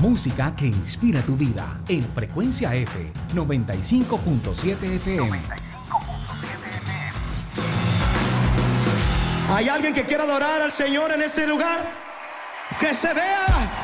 música que inspira tu vida en Frecuencia F 95.7 FM. ¿Hay alguien que quiera adorar al Señor en ese lugar? Que se vea